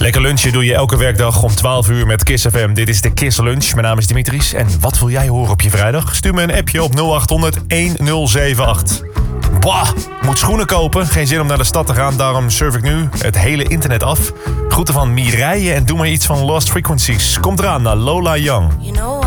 Lekker lunchen doe je elke werkdag om 12 uur met Kiss FM. Dit is de Kiss Lunch. Mijn naam is Dimitris. En wat wil jij horen op je vrijdag? Stuur me een appje op 0800 1078. Bah, moet schoenen kopen. Geen zin om naar de stad te gaan. Daarom surf ik nu het hele internet af. Groeten van Mireille en doe maar iets van Lost Frequencies. Komt eraan naar Lola Young.